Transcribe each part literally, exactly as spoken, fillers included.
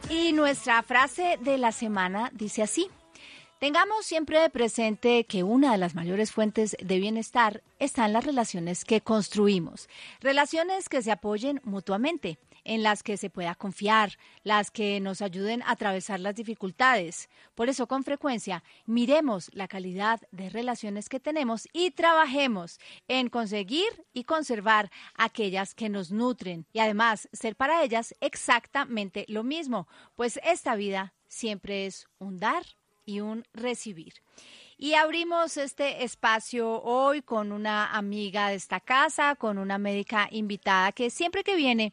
Y nuestra frase de la semana dice así: tengamos siempre presente que una de las mayores fuentes de bienestar está en las relaciones que construimos, relaciones que se apoyen mutuamente, en las que se pueda confiar, las que nos ayuden a atravesar las dificultades. Por eso, con frecuencia, miremos la calidad de relaciones que tenemos y trabajemos en conseguir y conservar aquellas que nos nutren y además ser para ellas exactamente lo mismo, pues esta vida siempre es un dar y un recibir. Y abrimos este espacio hoy con una amiga de esta casa, con una médica invitada que siempre que viene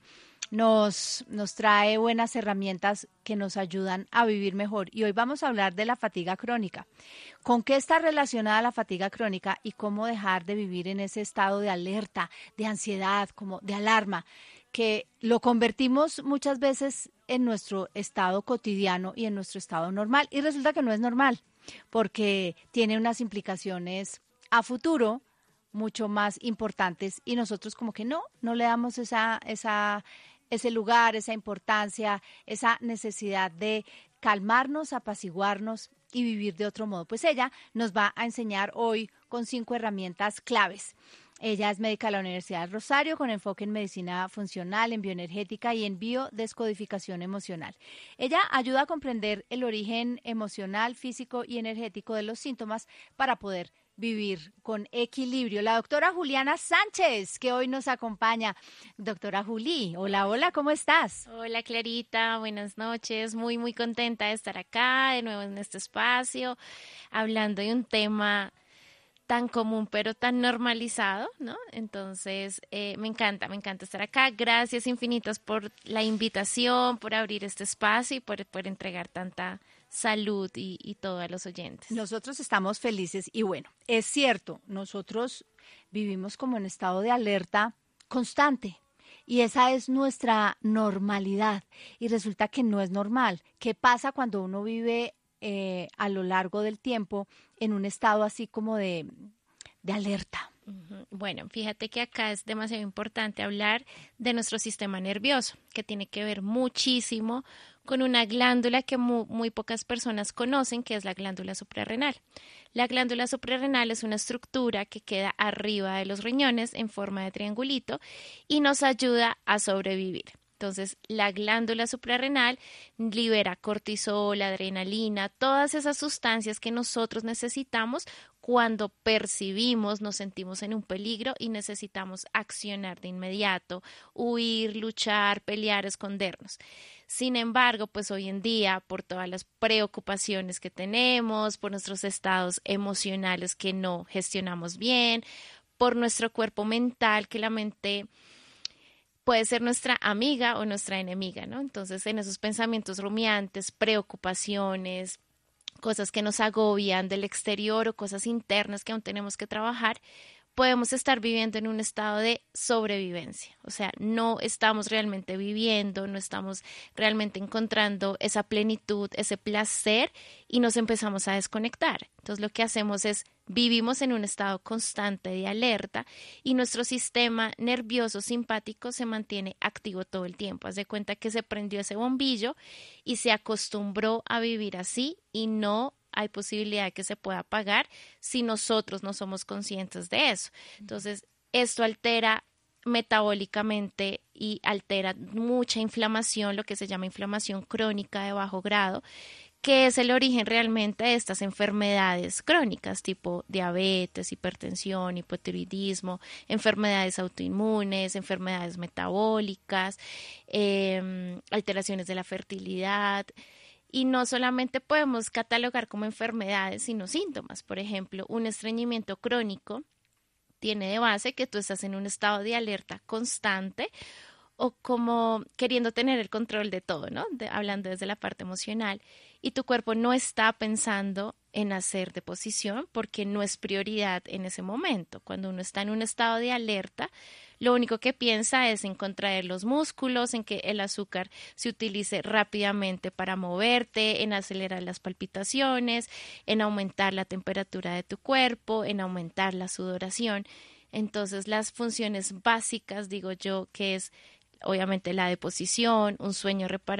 nos, nos trae buenas herramientas que nos ayudan a vivir mejor. Y hoy vamos a hablar de la fatiga crónica. ¿Con qué está relacionada la fatiga crónica y cómo dejar de vivir en ese estado de alerta, de ansiedad, como de alarma, que lo convertimos muchas veces en nuestro estado cotidiano y en nuestro estado normal? Y resulta que no es normal, porque tiene unas implicaciones a futuro mucho más importantes y nosotros como que no, no le damos esa, esa, ese lugar, esa importancia, esa necesidad de calmarnos, apaciguarnos y vivir de otro modo. Pues ella nos va a enseñar hoy con cinco herramientas claves. Ella es médica de la Universidad del Rosario con enfoque en medicina funcional, en bioenergética y en biodescodificación emocional. Ella ayuda a comprender el origen emocional, físico y energético de los síntomas para poder vivir con equilibrio. La doctora Juliana Sánchez, que hoy nos acompaña. Doctora Juli, hola, hola, ¿cómo estás? Hola Clarita, buenas noches. Muy, muy contenta de estar acá de nuevo en este espacio, hablando de un tema tan común pero tan normalizado, ¿no? Entonces, eh, me encanta, me encanta estar acá. Gracias infinitas por la invitación, por abrir este espacio y por, por entregar tanta salud y, y todo a los oyentes. Nosotros estamos felices y bueno, es cierto, nosotros vivimos como en estado de alerta constante. Y esa es nuestra normalidad. Y resulta que no es normal. ¿Qué pasa cuando uno vive eh, a lo largo del tiempo en un estado así como de, de alerta? Bueno, fíjate que acá es demasiado importante hablar de nuestro sistema nervioso, que tiene que ver muchísimo con una glándula que muy, muy pocas personas conocen, que es la glándula suprarrenal. La glándula suprarrenal es una estructura que queda arriba de los riñones en forma de triangulito y nos ayuda a sobrevivir. Entonces, la glándula suprarrenal libera cortisol, adrenalina, todas esas sustancias que nosotros necesitamos cuando percibimos, nos sentimos en un peligro y necesitamos accionar de inmediato, huir, luchar, pelear, escondernos. Sin embargo, pues hoy en día, por todas las preocupaciones que tenemos, por nuestros estados emocionales que no gestionamos bien, por nuestro cuerpo mental, que la mente puede ser nuestra amiga o nuestra enemiga, ¿no? Entonces, en esos pensamientos rumiantes, preocupaciones, cosas que nos agobian del exterior o cosas internas que aún tenemos que trabajar, podemos estar viviendo en un estado de sobrevivencia. O sea, no estamos realmente viviendo, no estamos realmente encontrando esa plenitud, ese placer y nos empezamos a desconectar. Entonces, lo que hacemos es vivimos en un estado constante de alerta y nuestro sistema nervioso simpático se mantiene activo todo el tiempo. Haz de cuenta que se prendió ese bombillo y se acostumbró a vivir así y no hay posibilidad de que se pueda apagar si nosotros no somos conscientes de eso. Entonces, esto altera metabólicamente y altera mucha inflamación, lo que se llama inflamación crónica de bajo grado, que es el origen realmente de estas enfermedades crónicas tipo diabetes, hipertensión, hipotiroidismo, enfermedades autoinmunes, enfermedades metabólicas, eh, alteraciones de la fertilidad. Y no solamente podemos catalogar como enfermedades, sino síntomas. Por ejemplo, un estreñimiento crónico tiene de base que tú estás en un estado de alerta constante o como queriendo tener el control de todo, ¿no? De, hablando desde la parte emocional. Y tu cuerpo no está pensando en hacer deposición porque no es prioridad en ese momento. Cuando uno está en un estado de alerta, lo único que piensa es en contraer los músculos, en que el azúcar se utilice rápidamente para moverte, en acelerar las palpitaciones, en aumentar la temperatura de tu cuerpo, en aumentar la sudoración. Entonces, las funciones básicas, digo yo, que es obviamente la deposición, un sueño reparador,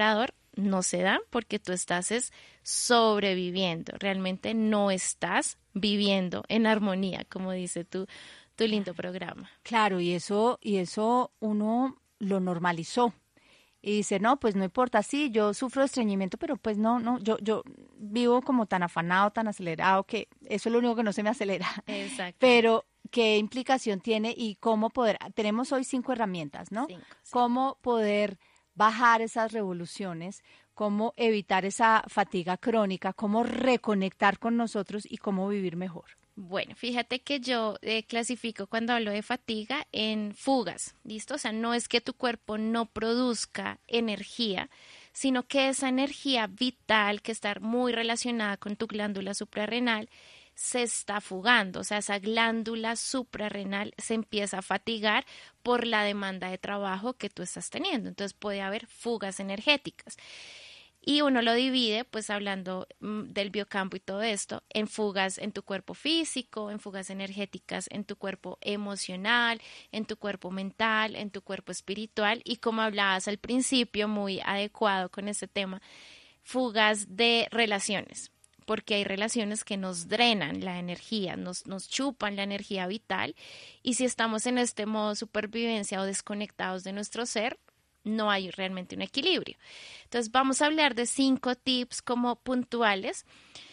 no se dan porque tú estás es sobreviviendo, realmente no estás viviendo en armonía, como dice tu, tu lindo programa. Claro, y eso, y eso uno lo normalizó. Y dice, no, pues no importa, sí, yo sufro de estreñimiento, pero pues no, no, yo, yo vivo como tan afanado, tan acelerado, que eso es lo único que no se me acelera. Exacto. Pero, ¿qué implicación tiene y cómo poder? Tenemos hoy cinco herramientas, ¿no? Cinco, sí. Cómo poder bajar esas revoluciones, cómo evitar esa fatiga crónica, cómo reconectar con nosotros y cómo vivir mejor. Bueno, fíjate que yo eh, clasifico cuando hablo de fatiga en fugas, ¿listo? O sea, no es que tu cuerpo no produzca energía, sino que esa energía vital que está muy relacionada con tu glándula suprarrenal se está fugando, o sea, esa glándula suprarrenal se empieza a fatigar por la demanda de trabajo que tú estás teniendo. Entonces puede haber fugas energéticas. Y uno lo divide, pues hablando mm, del biocampo y todo esto, en fugas en tu cuerpo físico, en fugas energéticas en tu cuerpo emocional, en tu cuerpo mental, en tu cuerpo espiritual y como hablabas al principio, muy adecuado con este tema, fugas de relaciones, porque hay relaciones que nos drenan la energía, nos, nos chupan la energía vital y si estamos en este modo supervivencia o desconectados de nuestro ser, no hay realmente un equilibrio. Entonces vamos a hablar de cinco tips como puntuales.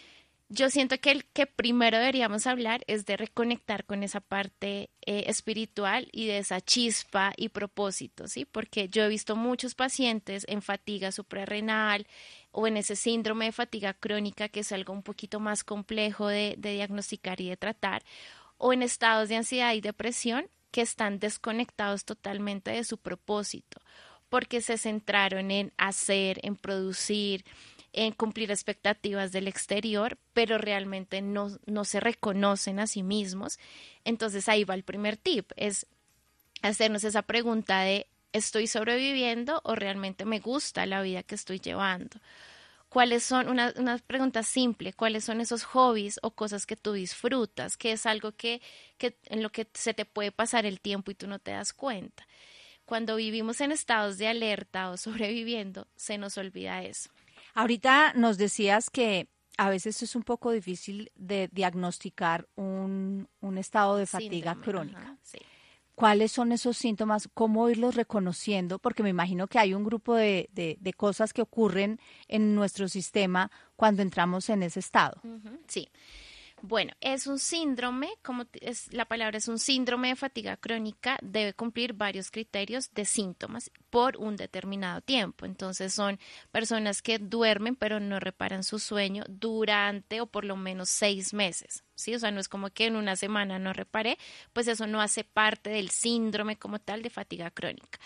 Yo siento que el que primero deberíamos hablar es de reconectar con esa parte eh, espiritual y de esa chispa y propósito, ¿sí? Porque yo he visto muchos pacientes en fatiga suprarrenal o en ese síndrome de fatiga crónica, que es algo un poquito más complejo de, de diagnosticar y de tratar, o en estados de ansiedad y depresión que están desconectados totalmente de su propósito porque se centraron en hacer, en producir, en cumplir expectativas del exterior, pero realmente no, no se reconocen a sí mismos. Entonces ahí va el primer tip, es hacernos esa pregunta de ¿estoy sobreviviendo o realmente me gusta la vida que estoy llevando? ¿Cuáles son, una, una pregunta simple, cuáles son esos hobbies o cosas que tú disfrutas, que es algo que, que en lo que se te puede pasar el tiempo y tú no te das cuenta? Cuando vivimos en estados de alerta o sobreviviendo, se nos olvida eso. Ahorita nos decías que a veces es un poco difícil de diagnosticar un, un estado de fatiga Síndrome, crónica. ajá, sí. ¿Cuáles son esos síntomas? ¿Cómo irlos reconociendo? Porque me imagino que hay un grupo de, de, de cosas que ocurren en nuestro sistema cuando entramos en ese estado. Uh-huh, sí. Bueno, es un síndrome, como es, la palabra es un síndrome de fatiga crónica, debe cumplir varios criterios de síntomas por un determinado tiempo. Entonces son personas que duermen pero no reparan su sueño durante o por lo menos seis meses. ¿Sí? O sea, no es como que en una semana no reparé, pues eso no hace parte del síndrome como tal de fatiga crónica.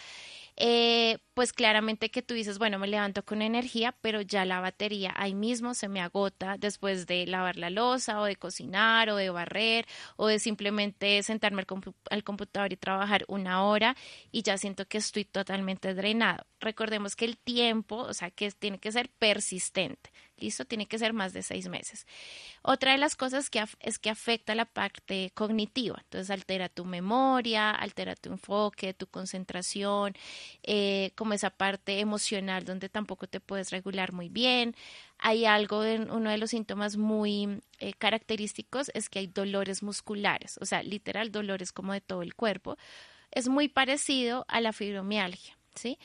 Eh, pues claramente que tú dices, bueno, me levanto con energía, pero ya la batería ahí mismo se me agota después de lavar la loza o de cocinar o de barrer o de simplemente sentarme al, compu al computador y trabajar una hora y ya siento que estoy totalmente drenado. Recordemos que el tiempo, o sea, que tiene que ser persistente, ¿listo? Tiene que ser más de seis meses. Otra de las cosas que es que afecta la parte cognitiva, entonces altera tu memoria, altera tu enfoque, tu concentración, eh, como esa parte emocional donde tampoco te puedes regular muy bien. Hay algo, en uno de los síntomas muy eh, característicos es que hay dolores musculares, o sea, literal dolores como de todo el cuerpo. Es muy parecido a la fibromialgia, ¿sí?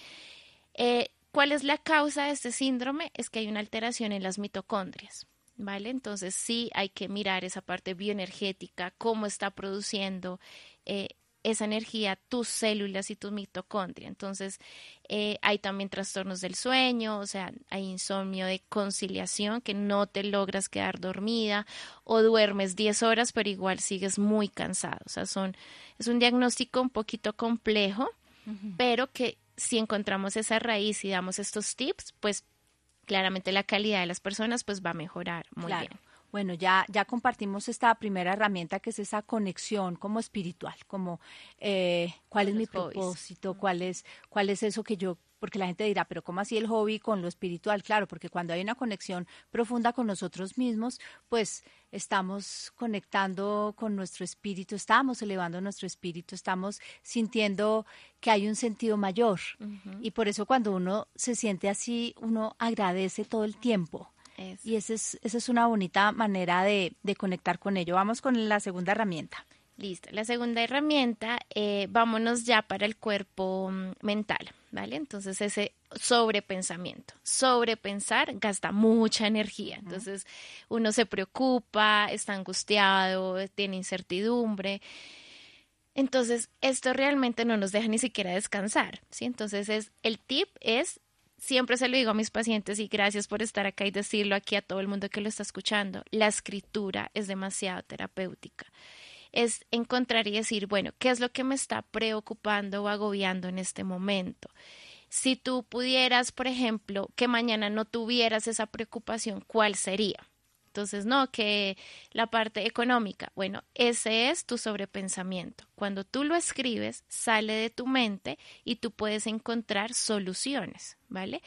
Eh, ¿Cuál es la causa de este síndrome? Es que hay una alteración en las mitocondrias, ¿vale? Entonces sí hay que mirar esa parte bioenergética, cómo está produciendo eh, esa energía tus células y tus mitocondrias. Entonces eh, hay también trastornos del sueño, o sea, hay insomnio de conciliación, que no te logras quedar dormida o duermes diez horas, pero igual sigues muy cansado. O sea, son, es un diagnóstico un poquito complejo, uh-huh. pero que si encontramos esa raíz y damos estos tips, pues claramente la calidad de las personas pues va a mejorar muy claro. bien. Bueno, ya, ya compartimos esta primera herramienta que es esa conexión como espiritual, como eh, cuál es mi propósito, cuál es, cuál es eso que yo porque la gente dirá, pero ¿cómo así el hobby con lo espiritual? Claro, porque cuando hay una conexión profunda con nosotros mismos, pues estamos conectando con nuestro espíritu, estamos elevando nuestro espíritu, estamos sintiendo que hay un sentido mayor. Uh-huh. Y por eso cuando uno se siente así, uno agradece todo el tiempo. Eso. Y esa es, esa es una bonita manera de, de conectar con ello. Vamos con la segunda herramienta. Listo. La segunda herramienta, eh, vámonos ya para el cuerpo um, mental, ¿vale? Entonces ese sobrepensamiento. Sobrepensar gasta mucha energía. Entonces uno se preocupa, está angustiado, tiene incertidumbre. Entonces esto realmente no nos deja ni siquiera descansar, ¿sí? Entonces es, el tip es, siempre se lo digo a mis pacientes y gracias por estar acá y decirlo aquí a todo el mundo que lo está escuchando, la escritura es demasiado terapéutica. Es encontrar y decir, bueno, ¿qué es lo que me está preocupando o agobiando en este momento? Si tú pudieras, por ejemplo, que mañana no tuvieras esa preocupación, ¿cuál sería? Entonces, no, que la parte económica, bueno, ese es tu sobrepensamiento. Cuando tú lo escribes, sale de tu mente y tú puedes encontrar soluciones, ¿vale?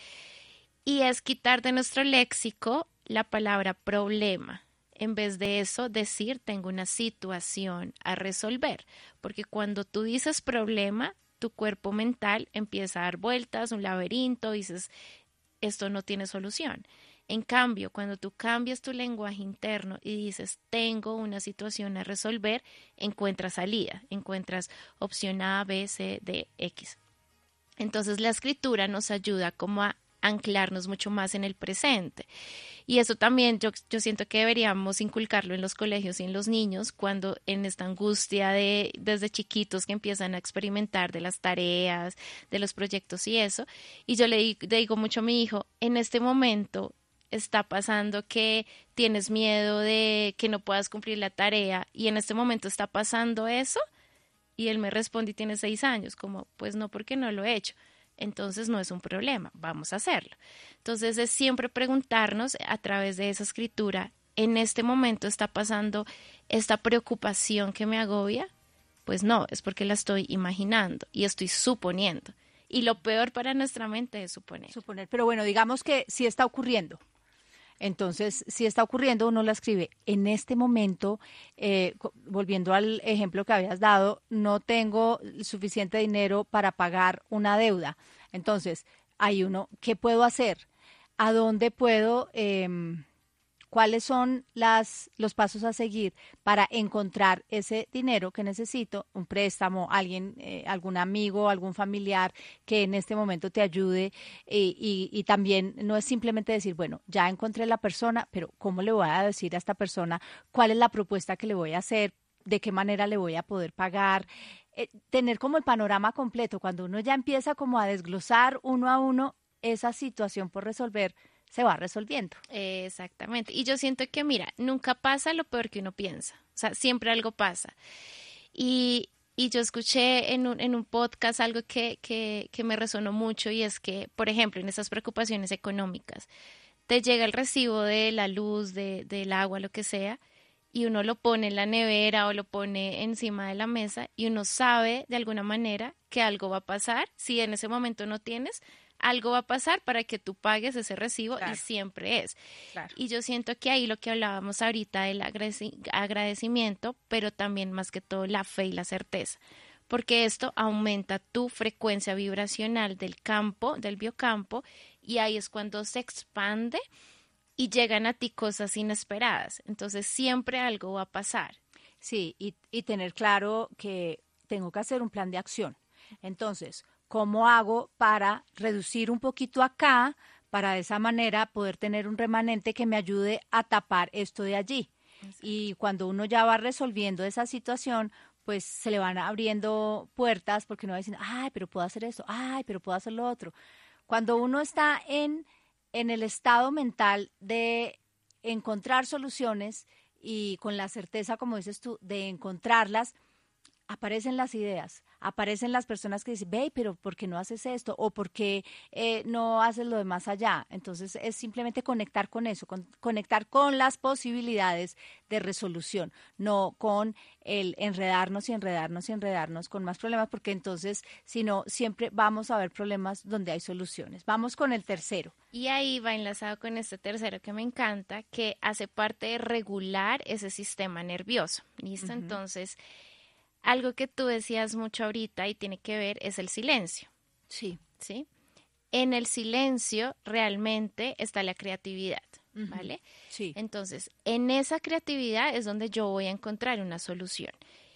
Y es quitar de nuestro léxico la palabra problema. En vez de eso, decir, tengo una situación a resolver. Porque cuando tú dices problema, tu cuerpo mental empieza a dar vueltas, un laberinto, dices, esto no tiene solución. En cambio, cuando tú cambias tu lenguaje interno y dices, tengo una situación a resolver, encuentras salida, encuentras opción A, B, C, D, X. Entonces, la escritura nos ayuda como a anclarnos mucho más en el presente. Y eso también yo, yo siento que deberíamos inculcarlo en los colegios y en los niños cuando en esta angustia de desde chiquitos que empiezan a experimentar de las tareas, de los proyectos y eso. Y yo le, le digo mucho a mi hijo, en este momento está pasando que tienes miedo de que no puedas cumplir la tarea y en este momento está pasando eso. Y él me responde y tiene seis años, como pues no, porque no lo he hecho. Entonces no es un problema, vamos a hacerlo. Entonces es siempre preguntarnos a través de esa escritura, ¿en este momento está pasando esta preocupación que me agobia? Pues no, es porque la estoy imaginando y estoy suponiendo. Y lo peor para nuestra mente es suponer. Suponer, pero bueno, digamos que sí está ocurriendo. Entonces, si está ocurriendo, uno la escribe. En este momento, eh, volviendo al ejemplo que habías dado, no tengo suficiente dinero para pagar una deuda. Entonces, hay uno, ¿qué puedo hacer? ¿A dónde puedo, eh, cuáles son las, los pasos a seguir para encontrar ese dinero que necesito? Un préstamo, alguien, eh, algún amigo, algún familiar que en este momento te ayude y, y, y también no es simplemente decir, bueno, ya encontré la persona, pero ¿cómo le voy a decir a esta persona cuál es la propuesta que le voy a hacer? ¿De qué manera le voy a poder pagar? Eh, tener como el panorama completo. Cuando uno ya empieza como a desglosar uno a uno esa situación por resolver, se va resolviendo. Exactamente. Y yo siento que, mira, nunca pasa lo peor que uno piensa. O sea, siempre algo pasa. Y, y yo escuché en un, en un podcast algo que, que, que me resonó mucho y es que, por ejemplo, en esas preocupaciones económicas, te llega el recibo de la luz, de, del agua, lo que sea, y uno lo pone en la nevera o lo pone encima de la mesa y uno sabe de alguna manera que algo va a pasar. Si en ese momento no tienes, algo va a pasar para que tú pagues ese recibo. Claro. Y siempre es. Claro. Y yo siento que ahí lo que hablábamos ahorita del agradecimiento, pero también más que todo la fe y la certeza, porque esto aumenta tu frecuencia vibracional del campo, del biocampo, y ahí es cuando se expande y llegan a ti cosas inesperadas. Entonces siempre algo va a pasar. Sí, y, y tener claro que tengo que hacer un plan de acción. Entonces, ¿cómo hago para reducir un poquito acá, para de esa manera poder tener un remanente que me ayude a tapar esto de allí? Exacto. Y cuando uno ya va resolviendo esa situación, pues se le van abriendo puertas porque uno va diciendo, ay, pero puedo hacer esto, ay, pero puedo hacer lo otro. Cuando uno está en, en el estado mental de encontrar soluciones y con la certeza, como dices tú, de encontrarlas, aparecen las ideas, aparecen las personas que dicen, ve, pero ¿por qué no haces esto? O ¿por qué eh, no haces lo de más allá? Entonces es simplemente conectar con eso, con, conectar con las posibilidades de resolución, no con el enredarnos y enredarnos y enredarnos con más problemas, porque entonces, si no, siempre vamos a ver problemas donde hay soluciones. Vamos con el tercero. Y ahí va enlazado con este tercero que me encanta, que hace parte de regular ese sistema nervioso. ¿Listo? Uh-huh. Entonces, algo que tú decías mucho ahorita y tiene que ver es el silencio. Sí. ¿Sí? En el silencio realmente está la creatividad, uh-huh. ¿Vale? Sí. Entonces, en esa creatividad es donde yo voy a encontrar una solución.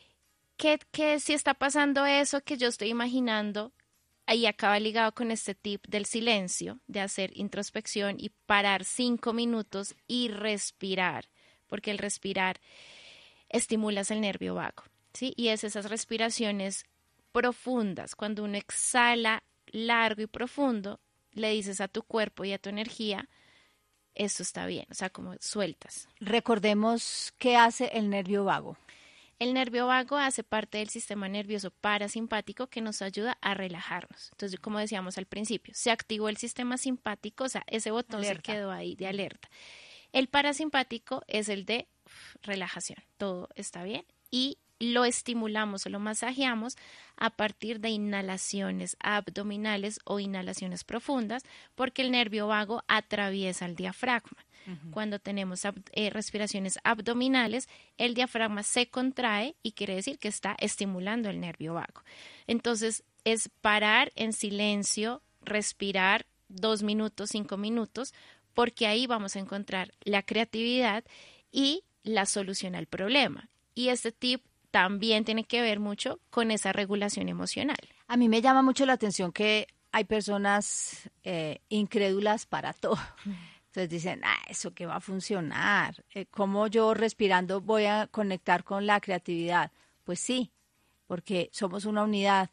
¿Qué, qué si está pasando eso que yo estoy imaginando? Ahí acaba ligado con este tip del silencio, de hacer introspección y parar cinco minutos y respirar, porque el respirar estimula el nervio vago, ¿sí? Y es esas respiraciones profundas. Cuando uno exhala largo y profundo, le dices a tu cuerpo y a tu energía, esto está bien, o sea, como sueltas. Recordemos qué hace el nervio vago. El nervio vago hace parte del sistema nervioso parasimpático que nos ayuda a relajarnos. Entonces, como decíamos al principio, se activó el sistema simpático, o sea, ese botón alerta. Se quedó ahí de alerta. El parasimpático es el de uf, relajación, todo está bien, y lo estimulamos o lo masajeamos a partir de inhalaciones abdominales o inhalaciones profundas, porque el nervio vago atraviesa el diafragma. Uh-huh. Cuando tenemos ab- eh, respiraciones abdominales, el diafragma se contrae y quiere decir que está estimulando el nervio vago. Entonces, es parar en silencio, respirar dos minutos, cinco minutos, porque ahí vamos a encontrar la creatividad y la solución al problema. Y este tip también tiene que ver mucho con esa regulación emocional. A mí me llama mucho la atención que hay personas eh, incrédulas para todo. Entonces dicen, ah, eso que va a funcionar. Eh, ¿Cómo yo respirando voy a conectar con la creatividad? Pues sí, porque somos una unidad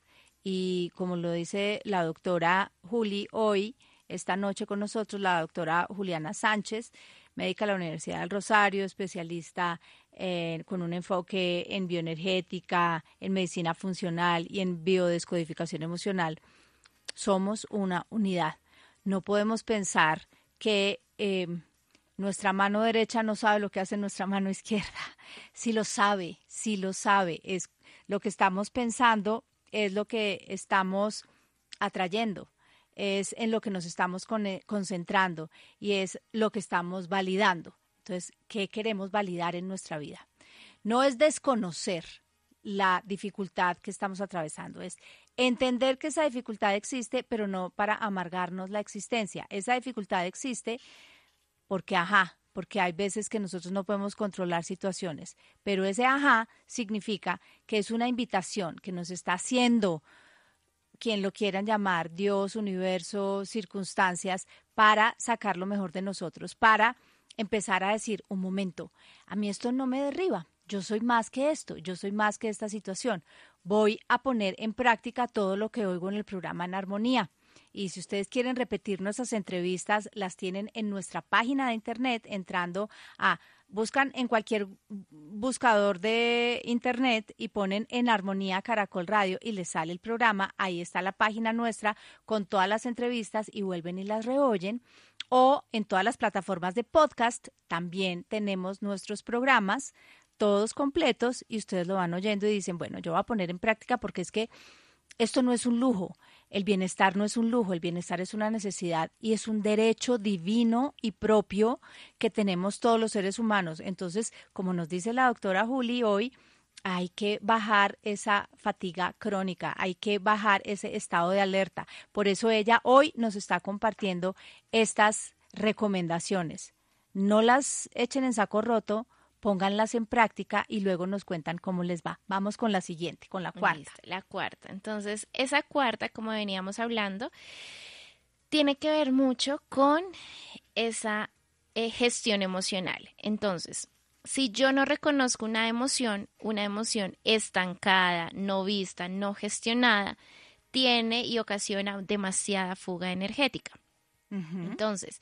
y como lo dice la doctora Juli hoy, esta noche con nosotros, la doctora Juliana Sánchez, médica de la Universidad del Rosario, especialista eh, con un enfoque en bioenergética, en medicina funcional y en biodescodificación emocional. Somos una unidad. No podemos pensar que eh, nuestra mano derecha no sabe lo que hace nuestra mano izquierda. Sí lo sabe, sí lo sabe. Es lo que estamos pensando, es lo que estamos atrayendo, es en lo que nos estamos con, concentrando y es lo que estamos validando. Entonces, ¿qué queremos validar en nuestra vida? No es desconocer la dificultad que estamos atravesando, es entender que esa dificultad existe, pero no para amargarnos la existencia. Esa dificultad existe porque, ajá, porque hay veces que nosotros no podemos controlar situaciones, pero ese ajá significa que es una invitación que nos está haciendo, quien lo quieran llamar, Dios, universo, circunstancias, para sacar lo mejor de nosotros, para empezar a decir, un momento, a mí esto no me derriba, yo soy más que esto, yo soy más que esta situación. Voy a poner en práctica todo lo que oigo en el programa En Armonía. Y si ustedes quieren repetir nuestras entrevistas, las tienen en nuestra página de internet, entrando a, buscan en cualquier buscador de internet y ponen En Armonía Caracol Radio y les sale el programa. Ahí está la página nuestra con todas las entrevistas y vuelven y las reoyen. O en todas las plataformas de podcast también tenemos nuestros programas, todos completos, y ustedes lo van oyendo y dicen, bueno, yo voy a poner en práctica porque es que esto no es un lujo, el bienestar no es un lujo, el bienestar es una necesidad y es un derecho divino y propio que tenemos todos los seres humanos. Entonces, como nos dice la doctora Juli hoy, hay que bajar esa fatiga crónica, hay que bajar ese estado de alerta. Por eso ella hoy nos está compartiendo estas recomendaciones. No las echen en saco roto, pónganlas en práctica y luego nos cuentan cómo les va. Vamos con la siguiente, con la cuarta. Listo, la cuarta. Entonces, esa cuarta, como veníamos hablando, tiene que ver mucho con esa eh, gestión emocional. Entonces, si yo no reconozco una emoción, una emoción estancada, no vista, no gestionada, tiene y ocasiona demasiada fuga energética. Uh-huh. Entonces,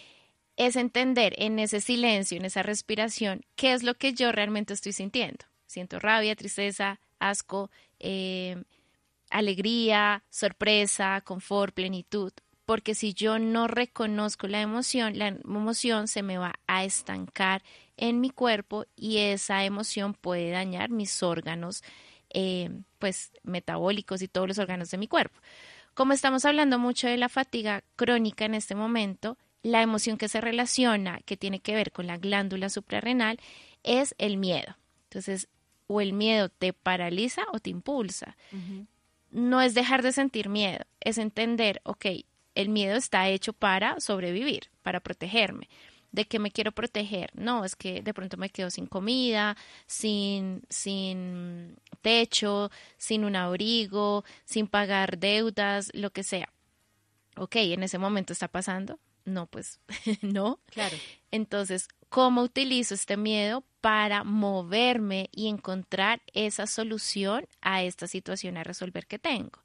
es entender en ese silencio, en esa respiración, qué es lo que yo realmente estoy sintiendo. Siento rabia, tristeza, asco, eh, alegría, sorpresa, confort, plenitud. Porque si yo no reconozco la emoción, la emoción se me va a estancar en mi cuerpo y esa emoción puede dañar mis órganos eh, pues metabólicos y todos los órganos de mi cuerpo. Como estamos hablando mucho de la fatiga crónica en este momento, la emoción que se relaciona, que tiene que ver con la glándula suprarrenal, es el miedo. Entonces, o el miedo te paraliza o te impulsa. Uh-huh. No es dejar de sentir miedo, es entender, ok, el miedo está hecho para sobrevivir, para protegerme. ¿De qué me quiero proteger? No, es que de pronto me quedo sin comida, sin, sin techo, sin un abrigo, sin pagar deudas, lo que sea. Ok, ¿en ese momento está pasando? No, pues no. Claro. Entonces, ¿cómo utilizo este miedo para moverme y encontrar esa solución a esta situación a resolver que tengo?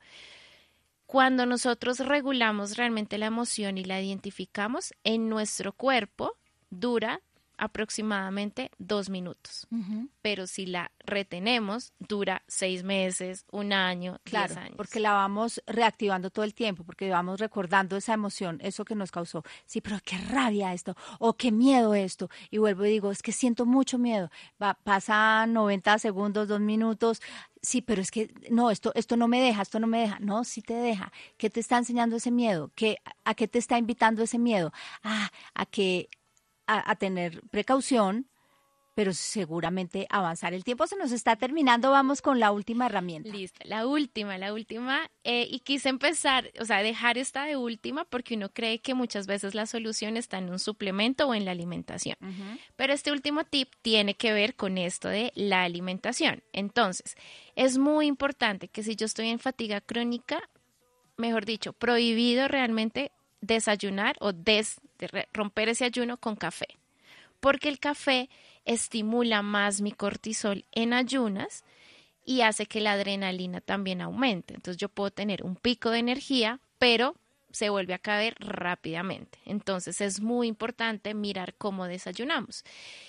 Cuando nosotros regulamos realmente la emoción y la identificamos, en nuestro cuerpo dura aproximadamente dos minutos. Uh-huh. Pero si la retenemos, dura seis meses, un año, claro, diez años. Porque la vamos reactivando todo el tiempo, porque vamos recordando esa emoción, eso que nos causó. Sí, pero qué rabia esto, o qué miedo esto. Y vuelvo y digo, es que siento mucho miedo. Va, pasan noventa segundos, dos minutos. Sí, pero es que no, esto, esto no me deja, esto no me deja. No, sí te deja. ¿Qué te está enseñando ese miedo? ¿Qué, ¿A qué te está invitando ese miedo? Ah, a que a, a tener precaución, pero seguramente avanzar. El tiempo se nos está terminando, vamos con la última herramienta. Listo, la última, la última, eh, y quise empezar, o sea, dejar esta de última porque uno cree que muchas veces la solución está en un suplemento o en la alimentación. Uh-huh. Pero este último tip tiene que ver con esto de la alimentación. Entonces, es muy importante que si yo estoy en fatiga crónica, mejor dicho, prohibido realmente desayunar o des, de romper ese ayuno con café. Porque el café estimula más mi cortisol en ayunas y hace que la adrenalina también aumente. Entonces yo puedo tener un pico de energía, pero se vuelve a caer rápidamente. Entonces es muy importante mirar cómo desayunamos.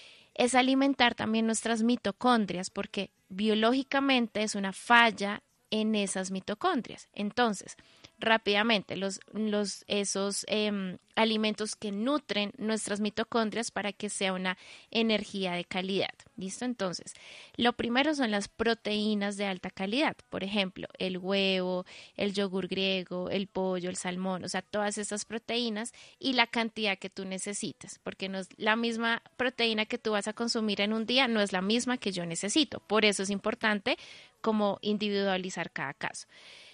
Es alimentar también nuestras mitocondrias porque biológicamente es una falla en esas mitocondrias. Entonces, rápidamente, los, los, esos eh, alimentos que nutren nuestras mitocondrias para que sea una energía de calidad. ¿Listo? Entonces, lo primero son las proteínas de alta calidad. Por ejemplo, el huevo, el yogur griego, el pollo, el salmón, o sea, todas esas proteínas y la cantidad que tú necesitas, porque no es la misma proteína que tú vas a consumir en un día, no es la misma que yo necesito. Por eso es importante como individualizar cada caso.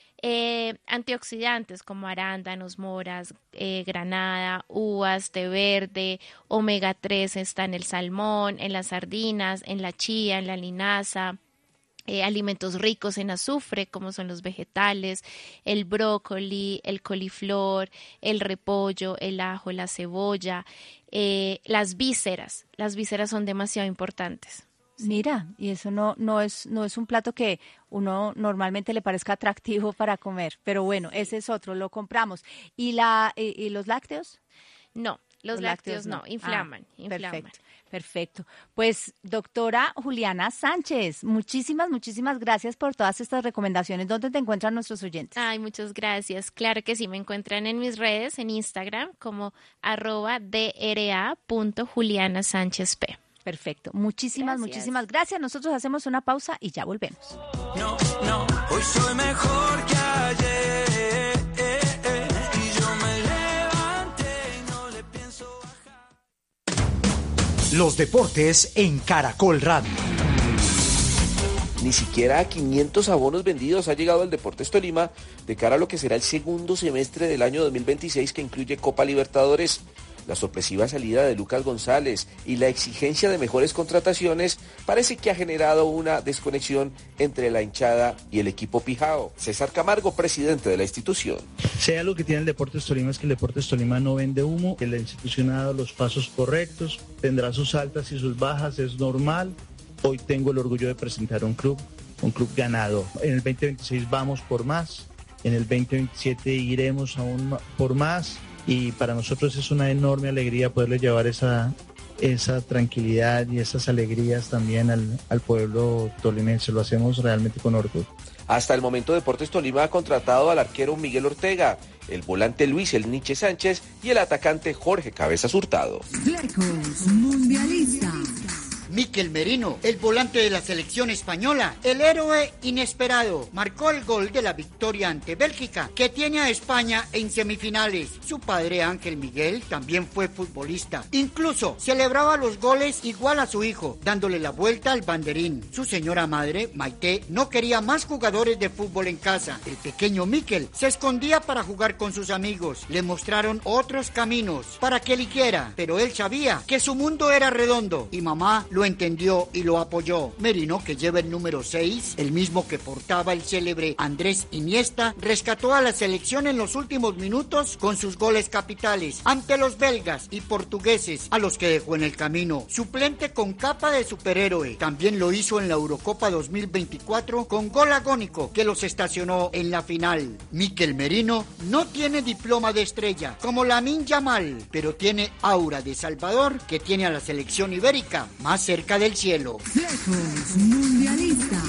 Eh, antioxidantes como arándanos, moras, eh, granada, uvas, té verde, omega tres está en el salmón, en las sardinas, en la chía, en la linaza. Eh, alimentos ricos en azufre como son los vegetales, el brócoli, el coliflor, el repollo, el ajo, la cebolla, eh, las vísceras. Las vísceras son demasiado importantes. Mira, y eso no, no es, no es un plato que uno normalmente le parezca atractivo para comer, pero bueno, sí. Ese es otro, lo compramos. ¿Y la, y, y los lácteos? No, los, los lácteos, lácteos no, no. inflaman, ah, inflaman. Perfecto, perfecto. Pues, doctora Juliana Sánchez, muchísimas, muchísimas gracias por todas estas recomendaciones. ¿Dónde te encuentran nuestros oyentes? Ay, muchas gracias. Claro que sí, me encuentran en mis redes, en Instagram, como arroba dra punto Juliana Sánchez P. Perfecto. Muchísimas, gracias. muchísimas gracias. Nosotros hacemos una pausa y ya volvemos. No, no, hoy soy mejor que ayer. Eh, eh, y yo me levanté y no le pienso bajar. Los deportes en Caracol Radio. Ni siquiera a quinientos abonos vendidos ha llegado el Deportes Tolima de cara a lo que será el segundo semestre del año dos mil veintiséis que incluye Copa Libertadores. La sorpresiva salida de Lucas González y la exigencia de mejores contrataciones parece que ha generado una desconexión entre la hinchada y el equipo pijao. César Camargo, presidente de la institución. Si hay algo que tiene el Deportes Tolima es que el Deportes Tolima no vende humo, que la institución ha dado los pasos correctos, tendrá sus altas y sus bajas, es normal. Hoy tengo el orgullo de presentar un club, un club ganador. En el veinte veintiséis vamos por más, en el veinte veintisiete iremos aún por más. Y para nosotros es una enorme alegría poderle llevar esa, esa tranquilidad y esas alegrías también al, al pueblo tolimense. Lo hacemos realmente con orgullo. Hasta el momento Deportes Tolima ha contratado al arquero Miguel Ortega, el volante Luis El Niche Sánchez y el atacante Jorge Cabezas Hurtado. Flecos Mundialista. Mikel Merino, el volante de la selección española, el héroe inesperado, marcó el gol de la victoria ante Bélgica, que tiene a España en semifinales. Su padre Ángel Miguel también fue futbolista. Incluso celebraba los goles igual a su hijo, dándole la vuelta al banderín. Su señora madre, Maite, no quería más jugadores de fútbol en casa. El pequeño Mikel se escondía para jugar con sus amigos. Le mostraron otros caminos para que eligiera, pero él sabía que su mundo era redondo y mamá lo entendió y lo apoyó. Merino, que lleva el número seis, el mismo que portaba el célebre Andrés Iniesta, rescató a la selección en los últimos minutos con sus goles capitales ante los belgas y portugueses, a los que dejó en el camino. Suplente con capa de superhéroe. También lo hizo en la Eurocopa dos mil veinticuatro con gol agónico que los estacionó en la final. Mikel Merino no tiene diploma de estrella como Lamine Yamal, pero tiene aura de Salvador, que tiene a la selección ibérica más cerca del cielo. Flecos Mundialista.